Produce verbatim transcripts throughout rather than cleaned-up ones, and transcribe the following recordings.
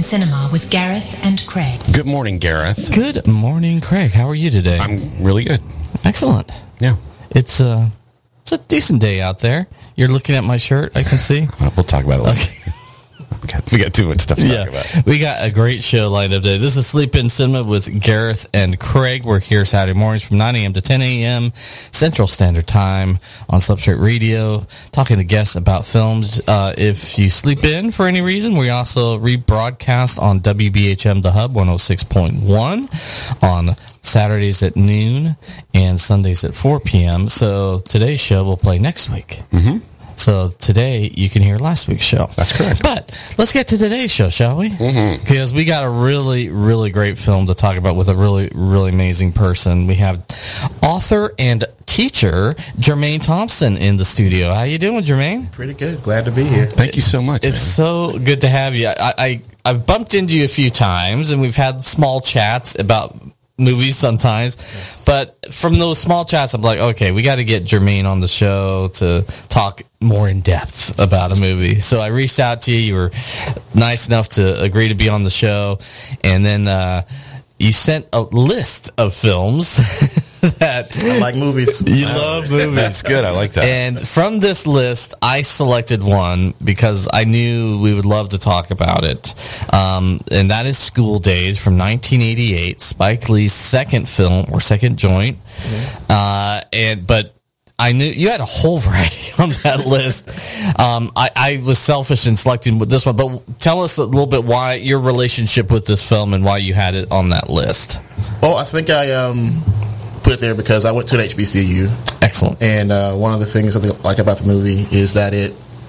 Cinema with Gareth and Craig. Good morning, Gareth. Good morning, Craig. How are you today? I'm really good. Excellent. Yeah. It's uh, it's a decent day out there. You're looking at my shirt, I can see. We'll talk about it later. Okay. We got, we got too much stuff to yeah, talk about. We got a great show lined up today. This is Sleep In Cinema with Gareth and Craig. We're here Saturday mornings from nine a.m. to ten a.m. Central Standard Time on Substrate Radio, talking to guests about films. Uh, if you sleep in for any reason, we also rebroadcast on W B H M The Hub one oh six point one on Saturdays at noon and Sundays at four p.m. So today's show will play next week. Mm-hmm. So today you can hear last week's show. That's correct. But let's get to today's show, shall we? Mm-hmm. Because we got a really, really great film to talk about with a really, really amazing person. We have author and teacher Jermaine Thompson in the studio. How you doing, Jermaine? Pretty good. Glad to be here. Thank you so much. It's man. so good to have you. I, I I've bumped into you a few times, and we've had small chats about movies sometimes, but from those small chats, I'm like, okay, we got to get Jermaine on the show to talk more in depth about a movie. So I reached out to you. You were nice enough to agree to be on the show, and then uh, you sent a list of films that I like movies. You love movies. That's good. I like that. And from this list, I selected one because I knew we would love to talk about it. Um, and that is School Daze from nineteen eighty-eight, Spike Lee's second film or second joint. Mm-hmm. Uh, and but I knew you had a whole variety on that list. Um, I, I was selfish in selecting with this one, but tell us a little bit why your relationship with this film and why you had it on that list. Well, I think I um, put it there because I went to an H B C U. Excellent. And uh, one of the things I like about the movie is that it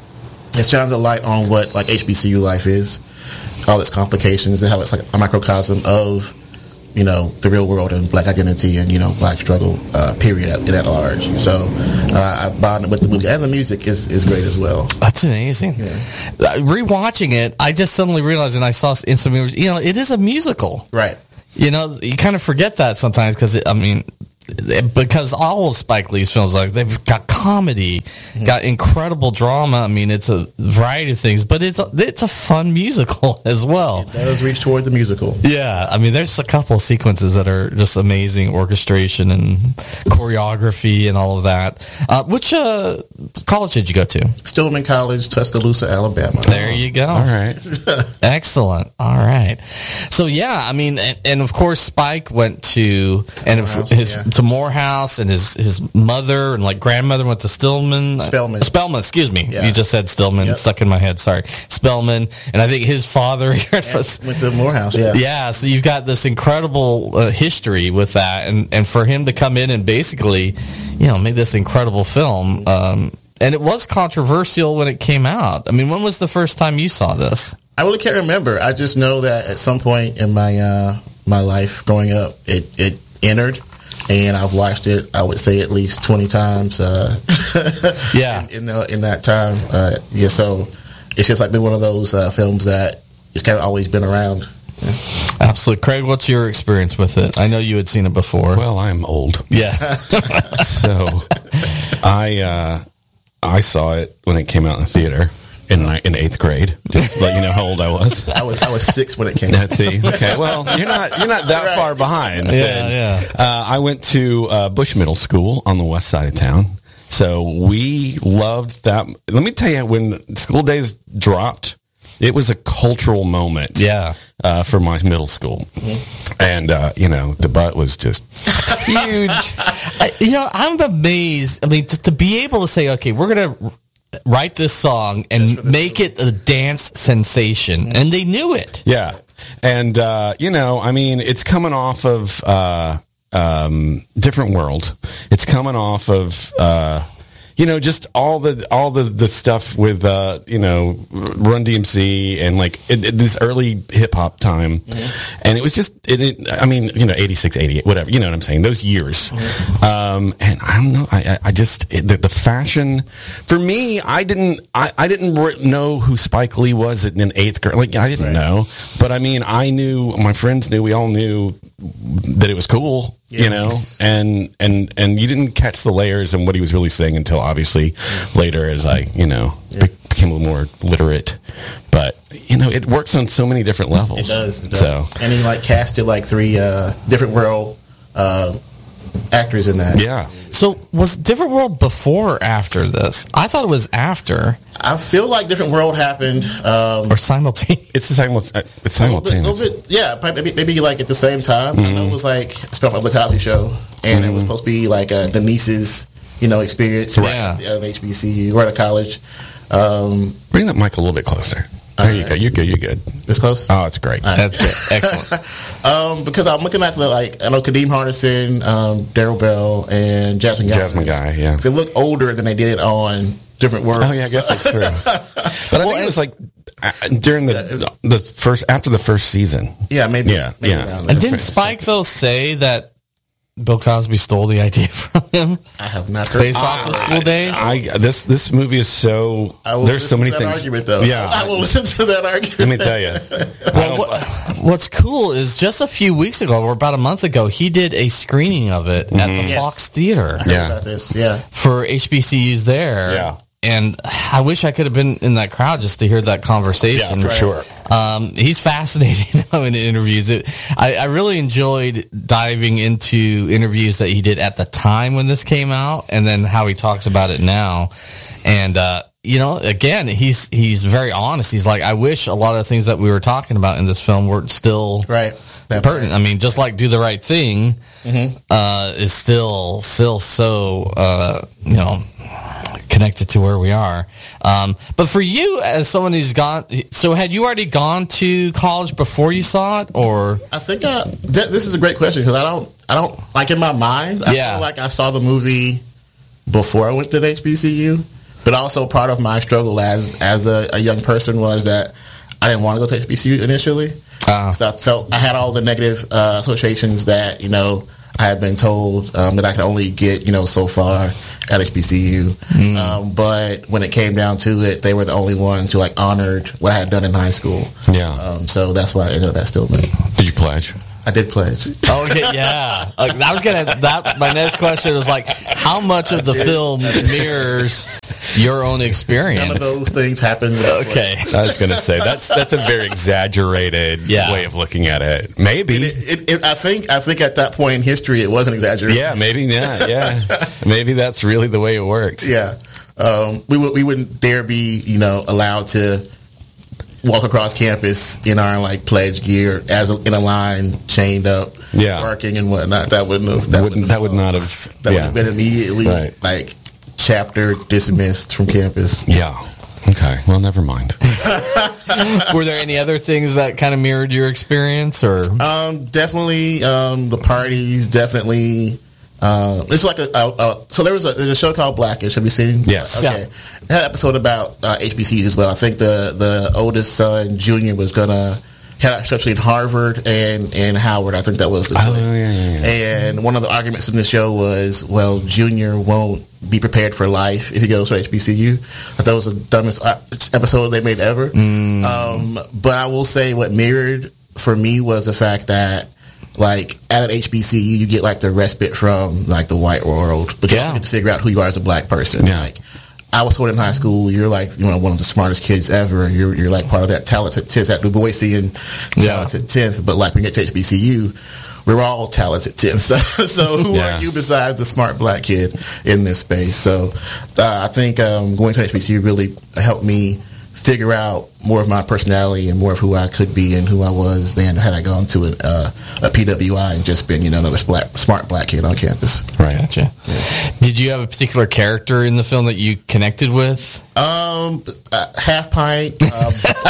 it shines a light on what like H B C U life is, all its complications, and how it's like a microcosm of, you know, the real world and black identity and, you know, black struggle, uh, period, at, at large. So uh, I bonded with the movie. And the music is, is great as well. That's amazing. Yeah. Uh, rewatching it, I just suddenly realized, and I saw in some movies, you know, it is a musical. Right. You know, you kind of forget that sometimes because, I mean, because all of Spike Lee's films, like, they've got comedy, mm-hmm. got incredible drama. I mean, it's a variety of things, but it's a, it's a fun musical as well. It does reach toward the musical. Yeah, I mean, there's a couple of sequences that are just amazing, orchestration and choreography and all of that. Uh, which uh, college did you go to? Stillman College, Tuscaloosa, Alabama. There you go. All right. Excellent. All right. So, yeah, I mean, and, and of course, Spike went to, and Morehouse, his yeah. to Morehouse, and his, his mother and like grandmother went to Stillman. Spelman. Spelman, excuse me. Yeah. You just said Stillman. Yep. Stuck in my head. Sorry. Spelman. And I think his father went to Morehouse, yeah. Yeah, so you've got this incredible uh, history with that. And, and for him to come in and basically, you know, make this incredible film. Um, and it was controversial when it came out. I mean, when was the first time you saw this? I really can't remember. I just know that at some point in my uh, my life growing up, it, it entered. And I've watched it, I would say, at least twenty times. Uh, yeah, in, in, the, in that time, uh, yeah. So it's just like been one of those uh, films that it's kind of always been around. Yeah. Absolutely, Craig. What's your experience with it? I know you had seen it before. Well, I'm old. Yeah. So I uh, I saw it when it came out in the theater. In in eighth grade, just to let you know how old I was. I was I was six when it came out. See, okay, well, you're not you're not that right. far behind. Yeah, then. yeah. Uh, I went to uh, Bush Middle School on the west side of town, so we loved that. Let me tell you, when School Daze dropped, it was a cultural moment. Yeah, uh, for my middle school, mm-hmm. and uh, you know, the butt was just huge. I, you know, I'm amazed. I mean, to, to be able to say, okay, we're gonna write this song and make it a dance sensation, mm-hmm. and they knew it. Yeah, and uh, you know, I mean, it's coming off of uh, um, Different World. It's coming off of uh, you know, just all the all the, the stuff with uh, you know, Run D M C and like it, it, this early hip hop time, mm-hmm. and it was just it, it. I mean, you know, eighty-six, eighty-eight, whatever. You know what I'm saying? Those years, mm-hmm. um, and I don't know. I I just it, the, the fashion for me. I didn't I, I didn't know who Spike Lee was in eighth grade. Like I didn't right. know, but I mean, I knew. My friends knew. We all knew that it was cool. Yeah. You know, and and and you didn't catch the layers and what he was really saying until obviously yeah. later as I, you know, yeah. be, became a little more literate. But, you know, know, it works on so many different levels. It does. It does. So, and he like casted like three uh, different world uh, actors in that. yeah. So was Different World before or after this? I thought it was after I feel like Different World happened. Um, or simultaneous. It's the simultaneous. It's a little bit- simultaneous. little bit- yeah, probably maybe, maybe like at the same time. I know it was like spelled like the Cosby Show, and it was supposed to be like uh, Denise's, you know, experience Right. at the- at H B C U or at a college. Um, Bring that mic a little bit closer. There you go. You're good. You're good. this close. Oh, it's great. That's good. Excellent. Um, because I'm looking at the like I know Kadeem Hardison, um, Daryl Bell, and Jasmine Guy. Jasmine Guy, yeah. They look older than they did on Different World. Oh yeah, I guess that's true. But I think it was like uh, during the the first after the first season. Yeah, maybe. Yeah, maybe yeah. around And there. didn't Spike though say that Bill Cosby stole the idea from him I have not heard. based off of School Days? I this this movie is so I will there's so listen many to that things. Argument, though. Yeah, I will listen to that argument. let me tell you. Well, what, what's cool is just a few weeks ago, or about a month ago, he did a screening of it at the Yes. Fox Theater I heard Yeah. about this. Yeah. for H B C Us there. Yeah. And I wish I could have been in that crowd just to hear that conversation. Yeah, for sure. Um, he's fascinating in interviews. It, I, I really enjoyed diving into interviews that he did at the time when this came out, and then how he talks about it now. And uh, you know, again, he's he's very honest. He's like, I wish a lot of the things that we were talking about in this film were still Right. That pertinent. I mean, just like Do the Right Thing uh, is still still so uh, you know connected to where we are. Um, but for you, as someone who's gone, so had you already gone to college before you saw it, or I think uh, th- this is a great question because I don't, I don't like in my mind. I Yeah. feel like I saw the movie before I went to the H B C U, but also part of my struggle as as a, a young person was that I didn't want to go to H B C U initially. Ah. So, so I had all the negative uh, associations that you know I had been told um, that I could only get you know so far at H B C U. Um, but when it came down to it, they were the only ones who like honored what I had done in high school. Yeah. Um, so that's why I ended up at Stillman. Did you pledge? I did pledge. oh, okay, yeah. Like, I was gonna. That my next question was like, how much of the film mirrors your own experience? None of those things happened. Okay. I was going to say that's that's a very exaggerated Yeah. way of looking at it. Maybe. It, it, it, I think I think at that point in history it wasn't exaggerated. Yeah, maybe. Yeah, yeah. Maybe that's really the way it worked. Yeah. Um, we would we wouldn't dare be you know allowed to walk across campus in our like pledge gear as a, in a line, chained up, Yeah. working and whatnot. That wouldn't have. That Wouldn't wouldn't that would not have? That would yeah. have been immediately Right. like chapter dismissed from campus. Yeah. Okay. Well, never mind. Were there any other things that kind of mirrored your experience, or Um, definitely um, the parties. Definitely, uh, it's like a, a, a. So there was a there's a show called Blackish. Have you seen? Yes. Okay. Yeah. It had an episode about uh, H B C Us as well. I think the the oldest son, Junior, was gonna had actually in Harvard and and Howard. I think that was the Oh, choice. yeah, yeah, yeah. And one of the arguments in the show was, well, Junior won't be prepared for life if he goes to H B C U. I thought that was the dumbest uh, episode they made ever. Mm. Um, but I will say what mirrored for me was the fact that, like, at an H B C U, you get, like, the respite from, like, the white world. But you Yeah. also get to figure out who you are as a black person. Yeah. Like, I was told in high school, you're, like, you know, one of the smartest kids ever. You're, you're like, part of that talented tenth, that Du Boisian talented tenth. But, like, when you get to H B C U, we're all talented tenth. So, so who Yeah. are you besides the smart black kid in this space? So uh, I think um, going to H B C U really helped me figure out more of my personality and more of who I could be and who I was than had I gone to a, uh, a P W I and just been, you know, another black, smart black kid on campus. Right. Gotcha. Did you have a particular character in the film that you connected with? Um, uh, Half Pint, um,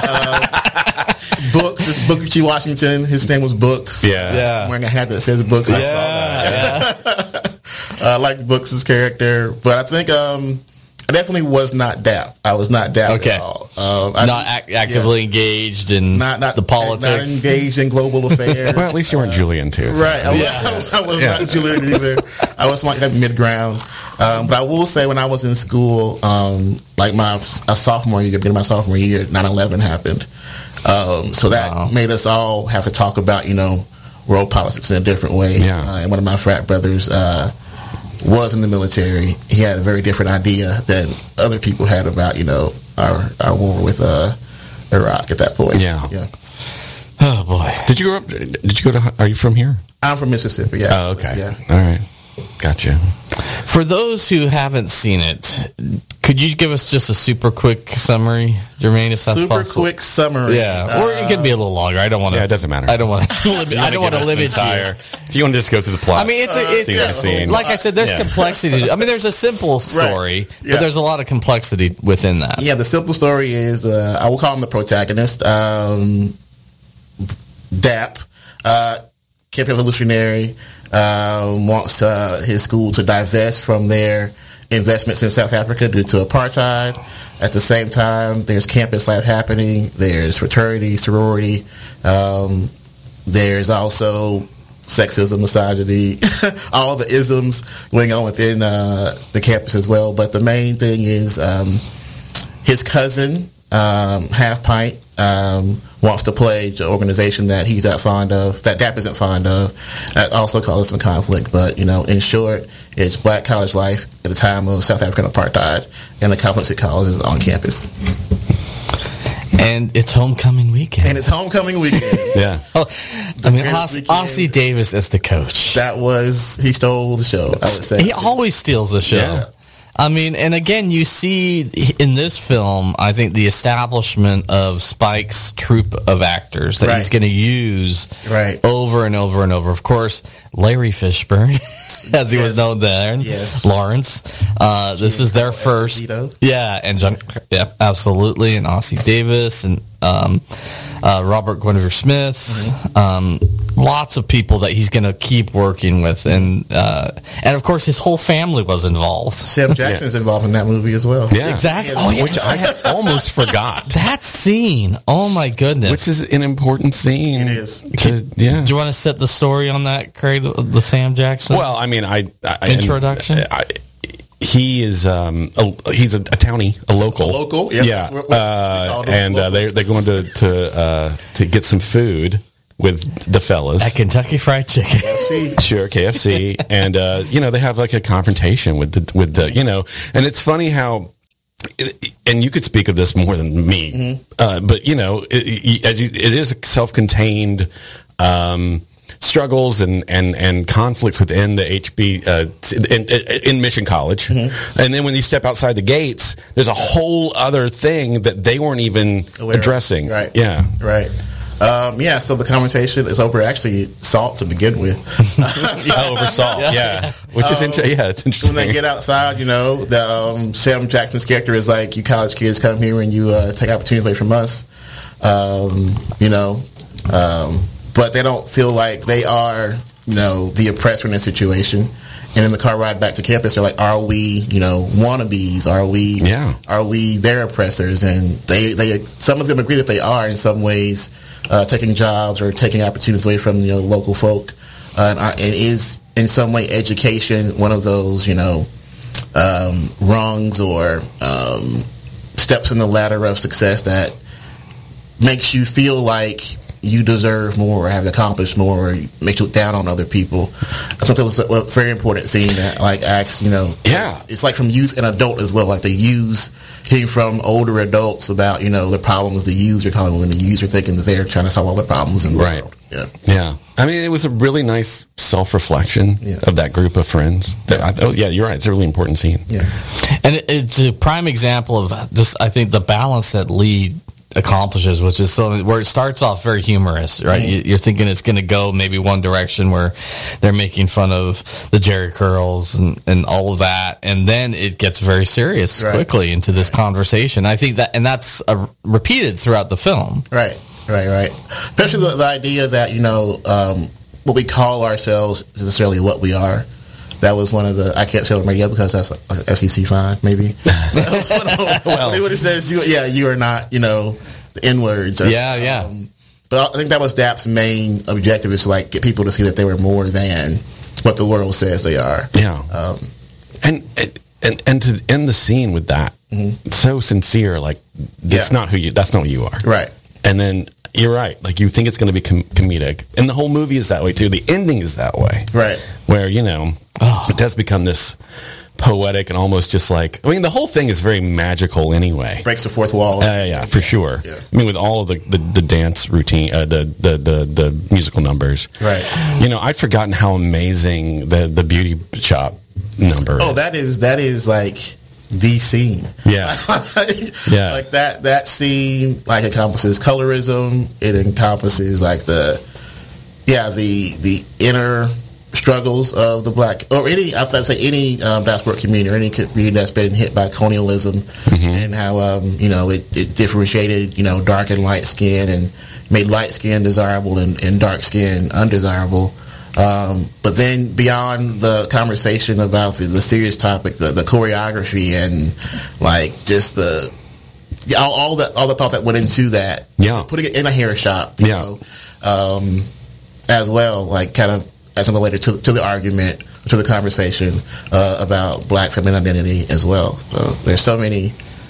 uh, Books, it's Booker T. Washington. His name was Books. Yeah. Yeah. I'm wearing a hat that says Books. I saw that. I like Books' character, but I think um, I definitely was not Dap. I was not Dap Okay. at all. Um, I Not just- ac- actively yeah. engaged in not not the not politics. engaged in global affairs. Well, at least you weren't Julian too. so- Right. I, was- Yeah. I was Yeah. not Julian either. I was like mid ground. Um, but I will say when I was in school, um, like my a sophomore year, beginning of my sophomore year, nine eleven happened. Um, so that Wow. made us all have to talk about, you know, world politics in a different way. Yeah. Uh, and one of my frat brothers uh, was in the military. He had a very different idea than other people had about, you know, our, our war with uh, Iraq at that point. Yeah. Yeah. Oh boy. Did you grow up? Did you go to? Are you from here? I'm from Mississippi. Yeah. Oh, okay. Yeah. All right. Gotcha. For those who haven't seen it, could you give us just a super quick summary, Jermaine, if that's Super possible? quick summary. Yeah, or it can be a little longer. I don't want to. Yeah, it doesn't matter. I don't want to. limit, I don't want to limit entire. you. If you want to just go through the plot, I mean, it's a, it's, scene by scene. like I said, there's Yeah. complexity. I mean, there's a simple story, Right. but Yeah. there's a lot of complexity within that. Yeah, the simple story is, uh, I will call him the protagonist, um, D A P, uh, Camp Revolutionary, um, wants uh, his school to divest from their investments in South Africa due to apartheid. At the same time, there's campus life happening. There's fraternity, sorority. Um, there's also sexism, misogyny, all the isms going on within uh, the campus as well. But the main thing is um, his cousin, um, Half Pint, um, wants to pledge an organization that he's not fond of, that D A P isn't fond of. That also causes some conflict. But, you know, in short, it's black college life at a time of South African apartheid and the conflicts it causes on campus. And it's homecoming weekend. And it's homecoming weekend. Yeah. I mean, Parents' Os- weekend. Ossie Davis as the coach. That was, he stole the show, I would say. He always steals the show. Yeah. I mean, and again, you see in this film, I think the establishment of Spike's troupe of actors that Right. he's going to use Right. over and over and over. Of course, Larry Fishburne, as he Yes. was known there, Yes. Lawrence. Uh, this is their first. Esposito. Yeah, and John, yeah, absolutely, and Ossie Davis and um, uh, Robert Guinevere Smith. Mm-hmm. Um, lots of people that he's going to keep working with, and uh, and of course his whole family was involved. Sam Jackson's involved in that movie as well. Yeah. Exactly. Yes. Oh, yeah. Which I had almost forgot. That scene. Oh my goodness. Which is an important scene. It is. To, yeah. Do you want to set the story on that, Craig? The, the Sam Jackson. Well, I mean, I, I Introduction? I, he is um a, he's a, a townie, a local, A local, yeah, yeah, that's what- what we uh, call them, and uh, they locals. they're going to to uh, to get some food with the fellas. at Kentucky Fried Chicken. See, Sure, K F C, and uh, you know they have like a confrontation with the with the you know, and it's funny how, and you could speak of this more than me, Mm-hmm. uh, but you know, it, it- as you, it is a self-contained. Um, struggles and, and, and conflicts within the H B uh, in, in Mission College, Mm-hmm. and then when you step outside the gates, there's a whole other thing that they weren't even Aware of. addressing. Right. Yeah. right. Um, yeah, so the conversation is over actually salt to begin with. Oh, over salt. Yeah. Which is Um, interesting. Yeah, it's interesting. When they get outside, you know, the um, Sam Jackson's character is like, you college kids come here and you uh, take opportunities away from us. Um, you know, um, but they don't feel like they are, you know, the oppressor in this situation. And in the car ride back to campus, they're like, are we, you know, wannabes? Are we, Yeah. are we their oppressors? And they, they, some of them agree that they are in some ways, uh, taking jobs or taking opportunities away from, you know, local folk. Uh, and, are, and is in some way education one of those, you know, um, rungs or um, steps in the ladder of success that makes you feel like you deserve more or have accomplished more or makes you look down on other people. I thought that was a, a very important scene that like asks, you know, Yeah. it's, it's like from youth and adult as well. Like the youths hearing from older adults about, you know, the problems the youths are calling when the youths are thinking that they're trying to solve all the problems in the Right. world. Yeah. Yeah. I mean, it was a really nice self-reflection Yeah. of that group of friends. That I, oh, yeah, you're right. It's a really important scene. Yeah. And it, it's a prime example of just, I think, the balance that Lee accomplishes, which is so where it starts off very humorous, right? Mm-hmm. You, you're thinking it's going to go maybe one direction where they're making fun of the Jerry curls and, and all of that, and then it gets very serious Right. quickly into this conversation. I think that, and that's uh, repeated throughout the film. Right, right, right. Especially the, the idea that, you know, um, what we call ourselves is necessarily what we are. That was one of the, I can't say on the radio because that's like an F C C fine, maybe. well, what it says, you, yeah, you are not, you know, the N-words. Or, Yeah, yeah. Um, but I think that was D A P's main objective is to, like, get people to see that they were more than what the world says they are. Yeah. Um, and, and, and to end the scene with that, it's so sincere, like, that's Yeah. not who you, that's not who you are. right. And then you're right. Like, you think it's going to be com- comedic. And the whole movie is that way, too. The ending is that way. Right. Where, you know, Oh. it does become this poetic and almost just like, I mean, the whole thing is very magical anyway. Breaks the fourth wall. Uh, yeah, for sure. Yeah. I mean, with all of the, the, the dance routine, uh, the, the, the, the musical numbers. Right. You know, I'd forgotten how amazing the, the beauty shop number. Oh, that is, that is like the scene. Yeah. Yeah. Like that, that scene, like, encompasses colorism. It encompasses, like, the, yeah, the, the inner struggles of the black, or any, I would say any um, diasporic community, or any community that's been hit by colonialism, mm-hmm. and how, um, you know, it, it differentiated, you know, dark and light skin, and made light skin desirable and, and dark skin undesirable. Um, but then beyond the conversation about the, the serious topic, the, the choreography, and like just the all, all the all the thought that went into that, yeah, putting it in a hair shop, you yeah, know, um, as well, like kind of as related to to the argument, to the conversation uh, about black feminine identity as well. So there's so many,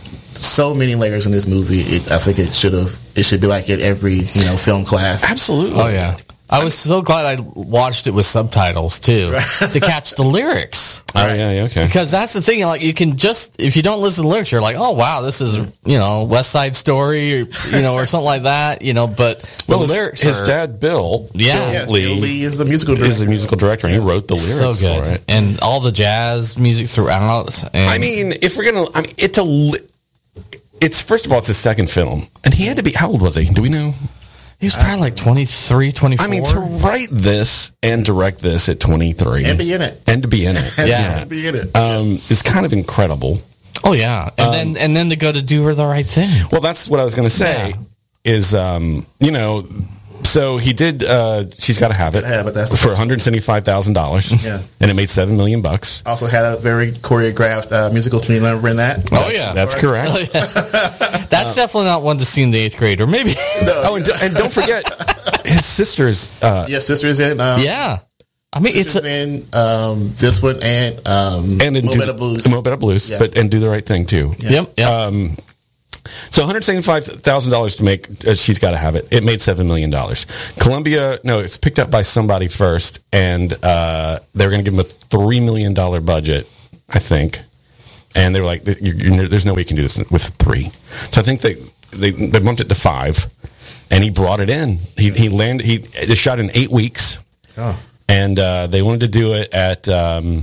so many layers in this movie. It, I think it should have, it should be like in every, you know, film class. Absolutely. Oh yeah. I was so glad I watched it with subtitles too, to catch the lyrics. Oh yeah, yeah, okay. Because that's the thing, like you can just, if you don't listen to the lyrics, you're like, oh wow, this is, you know, West Side Story, or, you know, or something like that, you know. But well, the his, lyrics, his are, dad, Bill, yeah, Bill yeah Lee, Bill Lee is the musical director. is the musical director, and he wrote the lyrics so good, for it. and all the jazz music throughout. And I mean, if we're gonna, I mean, it's a, li- it's first of all, it's his second film, and he had to be. How old was he? Do we know? he was probably like twenty-three, twenty-four. I mean, to write this and direct this at twenty-three, and be in it, and to be in it, yeah, and be in it, um, is kind of incredible. Oh yeah, and Um, then and then to go to do her the right thing. Well, that's what I was going to say. Yeah. Is um, you know, so he did. Uh, She's Got to Have It. Have It, that's the for one hundred seventy-five thousand dollars. Yeah, and it made seven million bucks. Also had a very choreographed uh, musical to remember in that. Oh yeah, that's correct. Oh, yeah. That's definitely not one to see in the eighth grade, or maybe. No, Oh, and, do, and don't forget his sister's. Uh, yeah, Sisters in. Um, Yeah, I mean Sisters it's a, in um, this one and um, and in Mo' do, Better Blues. Mo' Better Blues, Yeah. but and Do the Right Thing too. yep, yep. Um, so one hundred seventy-five thousand dollars to make uh, She's Got to Have It. It made seven million dollars. Columbia, no, it's picked up by somebody first, and uh, they were going to give him a three million dollars budget, I think. And they were like, you're, you're, there's no way you can do this with three. So I think they, they, they bumped it to five, and he brought it in. He, he landed, he it shot in eight weeks, Oh. and uh, they wanted to do it at um,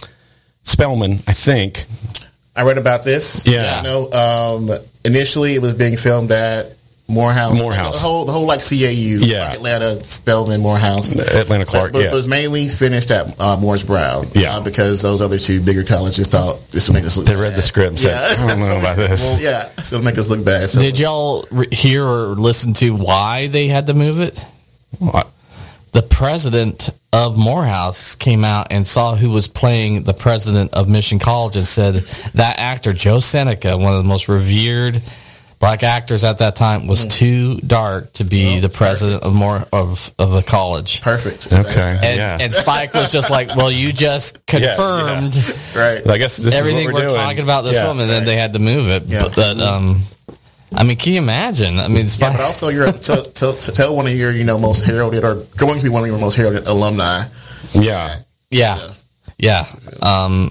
Spelman, I think. I read about this. Yeah. You know, um, initially it was being filmed at Morehouse. Morehouse. The whole, the whole like C A U. Yeah. Like Atlanta, Spelman, Morehouse. Atlanta Clark, but, but yeah. it was mainly finished at uh, Morris Brown. Yeah. Uh, because those other two bigger colleges thought this would make us look They bad. read the script and said, Yeah. I don't know about this. Well, yeah. So it'll make us look bad. So, Did y'all re- hear or listen to why they had to move it? What? The president of Morehouse came out and saw who was playing the president of Mission College and said that actor, Joe Seneca, one of the most revered black actors at that time, was Mm. too dark to be Oh, the president of more of, of a college. perfect. Okay. And, yeah. and Spike was just like, well, you just confirmed Right. I guess this everything is what we're, we're, doing. talking about this Yeah. film, and then they had to move it. Yeah. But that, um, I mean, can you imagine? I mean, Yeah, Spike, but also you're to, to, to tell one of your, you know, most heralded or going to be one of your most heralded alumni. Yeah. yeah, yeah, um,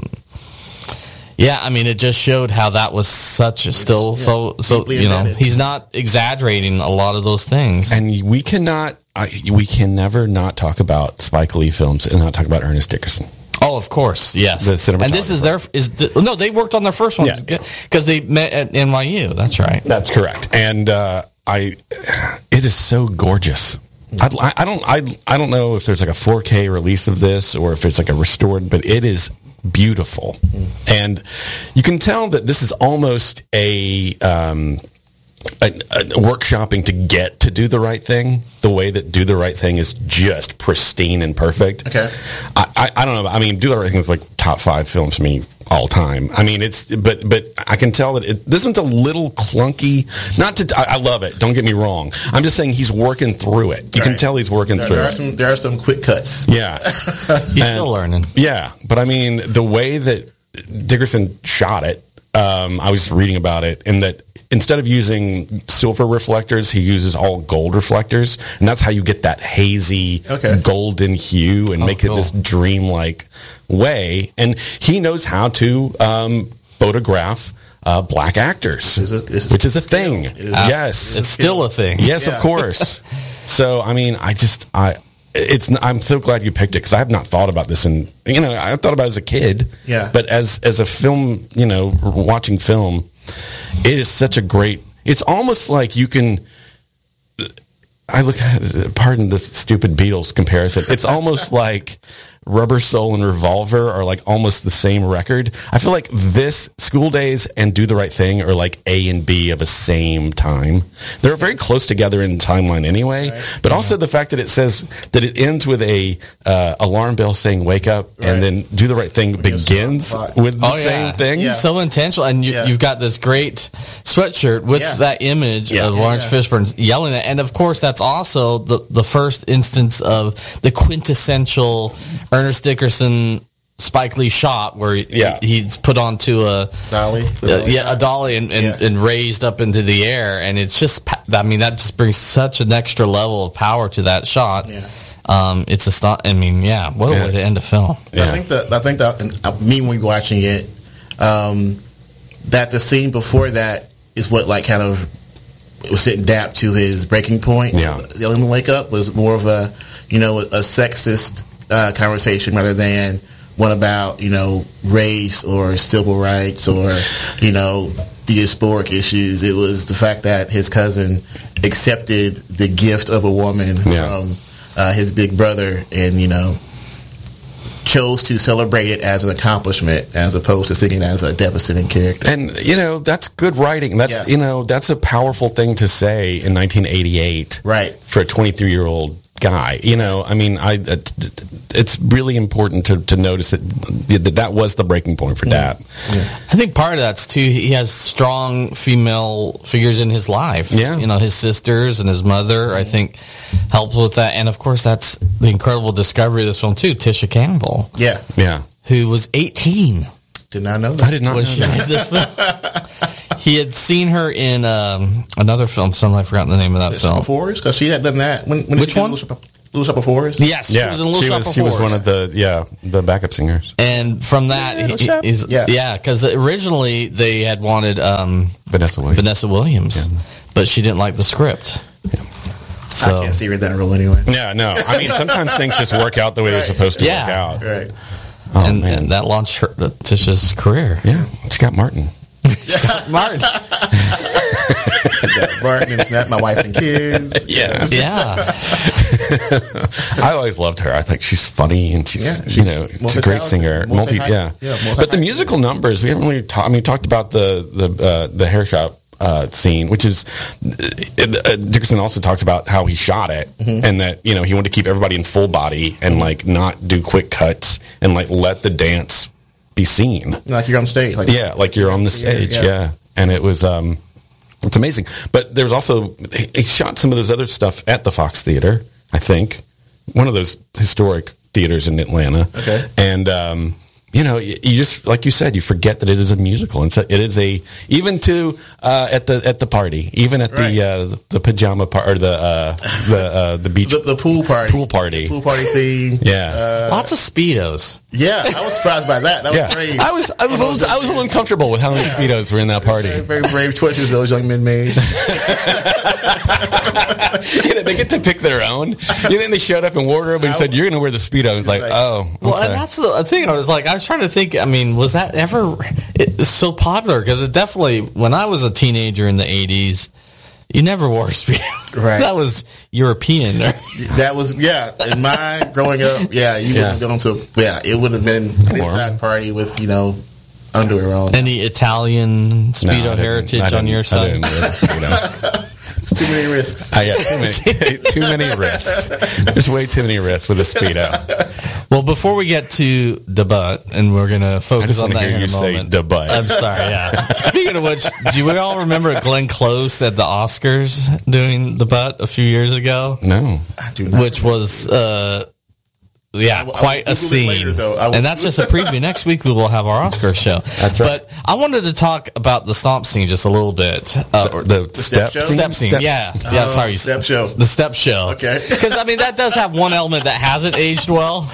yeah. I mean, it just showed how that was such a still yes, so so. deeply You know, embedded. he's not exaggerating a lot of those things. And we cannot, I, we can never not talk about Spike Lee films and not talk about Ernest Dickerson. Oh, of course, yes. The cinematographer. And this is their is the, no, they worked on their first one Yeah. because they met at N Y U. That's right. That's correct. And uh, I, it is so gorgeous. I'd, I, I don't, I, I don't know if there's like a four K release of this or if it's like a restored, but it is beautiful. And you can tell that this is almost a, um, a, a workshopping to get to Do the Right Thing. The way that Do the Right Thing is just pristine and perfect. Okay. I, I, I don't know. I mean, Do the Right Thing is like top five films for me all time. I mean, it's but but I can tell that it, this one's a little clunky. Not to I, I love it. Don't get me wrong. I'm just saying he's working through it. You can Right. tell he's working There, through there are it. some there are some quick cuts. Yeah. He's still learning. Yeah, but I mean, the way that Dickerson shot it, um, I was reading about it, and that instead of using silver reflectors, he uses all gold reflectors, and that's how you get that hazy Okay. golden hue and Oh, make cool. it this dreamlike way. And he knows how to um, photograph uh, black actors, It's a- it's a which is a thing. skill. It is- Yes, It's still a thing. yes, Yeah. of course. So, I mean, I just, I, it's. I'm so glad you picked it because I have not thought about this, and you know, I thought about it as a kid. Yeah. But as as a film, you know, watching film, it is such a great. It's almost like you can. I look at, pardon this stupid Beatles comparison. It's almost like Rubber Soul and Revolver are like almost the same record. I feel like this, School Days and Do the Right Thing are like A and B of a same time. They're very close together in timeline anyway, Right. but also the fact that it says that it ends with a uh, alarm bell saying wake up Right. and then Do the Right Thing begins spot. with the Oh, same yeah. thing. Yeah. So intentional, and you, Yeah. you've got this great sweatshirt with Yeah. that image Yeah. of Yeah, Lawrence yeah. Fishburne yelling at, and of course that's also the the first instance of the quintessential Ernest Dickerson Spike Lee shot where he- Yeah. he's put onto a Dolly. uh, yeah, a dolly and, and, Yeah. and raised up into the air, and it's just, pa- I mean, that just brings such an extra level of power to that shot. Yeah. Um, it's a st- I mean, yeah, what a Yeah. way to end a film. Yeah. I think that I think that and, uh, me when we were watching it, um, that the scene before that is what like kind of was sitting dap to his breaking point. Yeah. Yelling the wake up was more of a you know a sexist uh, conversation rather than one about you know race or civil rights or you know diasporic issues. It was the fact that his cousin accepted the gift of a woman Yeah. from uh, his big brother, and you know chose to celebrate it as an accomplishment as opposed to thinking as a devastating character. And you know that's good writing. That's Yeah. you know that's a powerful thing to say in nineteen eighty-eight, Right. For a twenty-three year old guy. You know, I mean, I it, it's really important to, to notice that, that that was the breaking point for Dap. I think part of that's too. He has strong female figures in his life. Yeah. You know, his sisters and his mother, I think, helped with that. And of course, that's the incredible discovery of this film too. Tisha Campbell, Yeah, Yeah, who was eighteen did not know that. I did not when know she that. made this film. He had seen her in um, another film. Somehow I've forgotten the name of that Shop film. of Horrors because she had done that. When, when Which she did one? Little Shop of- Little Shop of Horrors. Yes, Yeah, she was in Little she Shop was of she was Horrors. one of the yeah the backup singers. And from that, Yeah, he, Shop. he's, Yeah. yeah, because originally they had wanted um, Vanessa Williams. Vanessa Williams, but she didn't like the script. I So can't see her in that role anyway. Yeah, no. I mean, sometimes things just work out the way they're supposed to Yeah. work out. Right. Oh and, man, and that launched her, Tisha's career. yeah, she got Martin. Martin. Martin and that, my wife and kids. Yeah. Yeah. I always loved her. I think she's funny and she's, Yeah, you she's know, she's a great multi-talented, singer. Multi, multi- yeah. yeah, multi- But the musical numbers, we haven't really talked. I mean, we talked about the the uh, the hair shop uh, scene, which is uh, uh, Dickerson also talks about how he shot it, Mm-hmm. and that you know he wanted to keep everybody in full body and like not do quick cuts and like let the dance be seen. Like you're on stage. Like Yeah, like you're on the stage. Yeah. Yeah, and it was um, it's amazing. But there was also he he shot some of those other stuff at the Fox Theater. I think one of those historic theaters in Atlanta. Okay. And um, you know, you, you just like you said, you forget that it is a musical. And so it is a even to uh, at the at the party, even at Right. the uh, the pajama part or the uh, the uh, the beach the, the pool party. pool party. Pool party theme. Yeah. Lots of Speedos. Yeah, I was surprised by that. That was Yeah, brave. I was I was a little, I was a little uncomfortable with how many speedos were in that party. Very, very brave choices those young men made. You know, they get to pick their own. You think they showed up in wardrobe and said, "You're going to wear the speedo"? It's like, Right. oh, okay. Well, and that's the thing. I was like, I was trying to think. I mean, was that ever it, so popular? Because it definitely, when I was a teenager in the eighties, you never wore a speedo. Right. That was European. That was yeah. In my growing up, yeah, you Yeah. would have gone to yeah. It would have been an inside party with you know underwear on. Any Italian No, I speedo didn't- heritage I on didn't- your I side? didn't wear the speedos. It's too many risks. I got too many, too many risks. There's way too many risks with a speedo. Well, before we get to the butt, and we're going to I focus just on want to that hear in you a say moment. the butt. I'm sorry, yeah. Speaking of which, do we all remember Glenn Close at the Oscars doing the butt a few years ago? No. I do not. Which was uh, Yeah, I will- I quite will a Google it scene. later, though. I will- And that's just a preview. Next week we will have our Oscar show. That's right. But I wanted to talk about the stomp scene just a little bit. Uh, or The, step step, show? step scene. Step- Yeah. Yeah, Oh, sorry. step show. The step show. Okay. Because, I mean, that does have one element that hasn't aged well.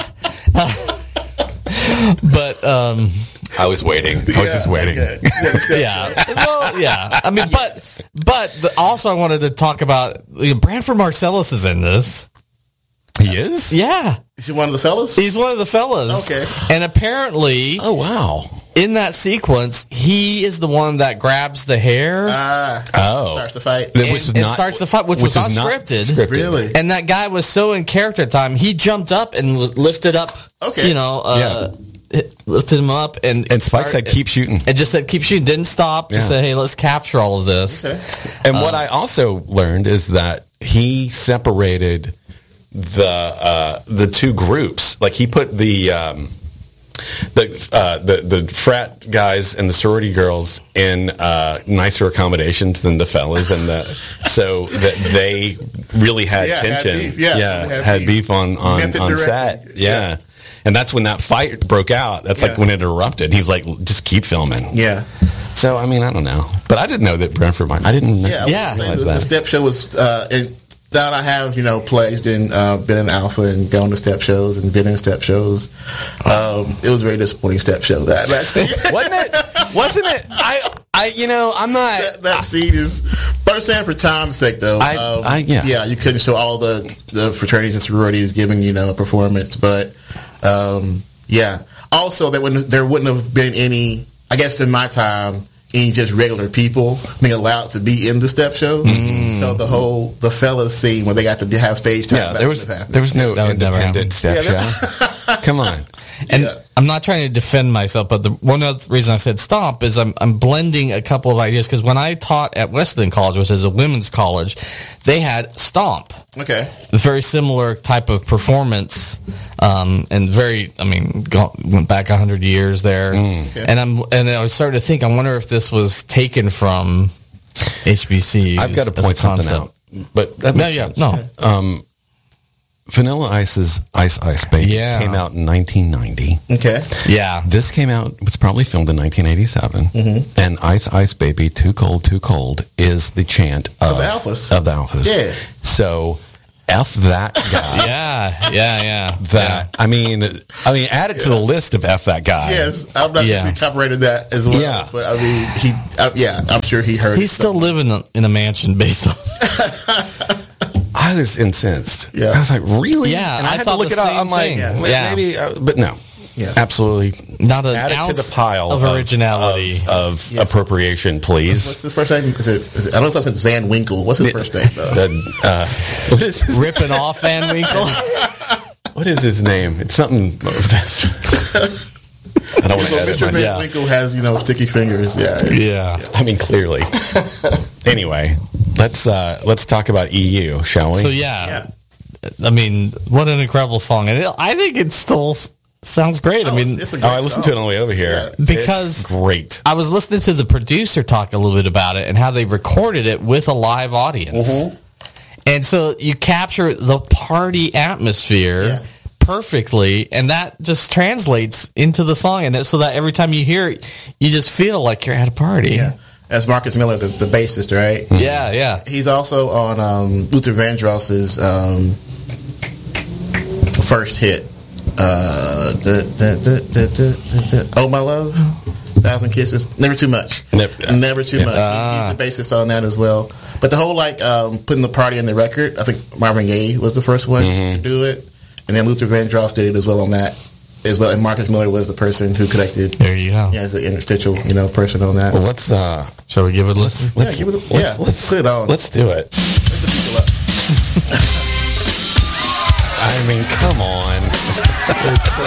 But, um, I was waiting. I was Yeah, just waiting. okay. Yeah, the step yeah. Well, yeah. I mean, but, but the, also I wanted to talk about, you know, Branford Marcellus is in this. He is? Yeah. Is he one of the fellas? He's one of the fellas. Okay. And apparently, Oh, wow. in that sequence, he is the one that grabs the hair Ah, Oh. starts the fight. That and, was and not- starts the fight, which, which was was not unscripted. scripted. Really? And that guy was so in character at the time, he jumped up and was lifted up. Okay. You know, uh, hit- lifted him up and And Spike started- said, keep shooting. and just said keep shooting. Didn't stop. Just Yeah. said, hey, let's capture all of this. Okay. And what I also learned is that he separated the uh, the two groups. Like he put the um, the uh, the the frat guys and the sorority girls in uh, nicer accommodations than the fellas, and the so that they really had Yeah, had tension. beef. Yeah, yeah, had had beef. beef on on, Method on directing. set. Yeah. Yeah. And that's when that fight broke out. That's like Yeah. when it erupted. He's like, just keep filming. Yeah. So, I mean, I don't know. But I didn't know that Brentford Mine. I didn't know. Yeah, I Yeah. was saying realize the, the that. step show was, uh, and that I have, you know, pledged and uh, been in Alpha and gone to step shows and been in step shows. Um, it was a very disappointing step show. That that scene, Wasn't it? Wasn't it? I, I, you know, I'm not. that, that scene is. But I'm saying for time's sake, though. I- um, I- yeah. yeah, you couldn't show all the the fraternities and sororities giving you know a performance, but um, yeah. Also, there wouldn't there wouldn't have been any. I guess in my time. Any just regular people being allowed to be in the step show. So the whole the fellas scene where they got to be, have stage time. Yeah, that there was wouldn't have happened. there was no That would never independent step Yeah, show. Come on. And Yeah. I'm not trying to defend myself, but the one other reason I said stomp is I'm I'm blending a couple of ideas because when I taught at Wesleyan College, which is a women's college, they had stomp. Okay. A very similar type of performance, um, and very, I mean, go, went back a hundred years there, Okay. and I'm, and I was starting to think, I wonder if this was taken from H B C. I've got to point something out. But that No, makes yeah, sense. no, Um, Vanilla Ice's Ice Ice Baby Yeah. came out in nineteen ninety. Okay. yeah, This came out, was probably filmed in nineteen eighty-seven. Mm-hmm. And Ice Ice Baby, Too Cold, Too Cold is the chant of, Of the Alphas. Of the Alphas. Yeah. So, F that guy. yeah, yeah, yeah. That, I mean, I mean, add it to the list of F that guy. Yes, I'm not Yeah. sure if he copyrighted that as well. Yeah. But I mean, he, uh, yeah, I'm sure he heard. He's it still living in a mansion based on. I was incensed. Yeah. I was like, really? Yeah, and I, I had to thought look the it up. same I'm like, thing. well, Yeah. maybe, uh, but no. Yeah. Absolutely. Not an Add it to ounce the pile of originality. of, of Yes. appropriation, please. What's his first name? Is it? Is it I don't know if it's Van Winkle. What's his first name though? The, uh, what is his, Ripping off Van Winkle. what is his name? It's something. I don't want to So edit Mister my- Van Yeah. Winkle has you know sticky fingers. Yeah. Yeah. I mean, clearly. Anyway, let's uh, let's talk about E U, shall we? So yeah, I mean, what an incredible song, and it, I think it still s- sounds great. I Oh, mean, it's- it's a Oh, great I listened song. to it on the way over here. Yeah. Because- It's great. I was listening to the producer talk a little bit about it and how they recorded it with a live audience, Mm-hmm. and so you capture the party atmosphere. Yeah. Perfectly, and that just translates into the song, and it, so that every time you hear it, you just feel like you're at a party. Yeah. That's Marcus Miller, the, the bassist, right? yeah, yeah. He's also on um, Luther Vandross's um, first hit. Uh, da, da, da, da, da, da, da. Oh My Love, Thousand Kisses, Never Too Much, Never- Never Too Much. Ah. He's the bassist on that as well. But the whole like um, putting the party in the record, I think Marvin Gaye was the first one to do it, and then Luther Vandross did it as well on that as well. And Marcus Miller was the person who connected. There you go. Yeah, as the interstitial, you know, person on that. Well, let's uh, Shall we give it a listen? let's give it a- let's, yeah, let's put it on. Let's do it. I mean, come on. It's,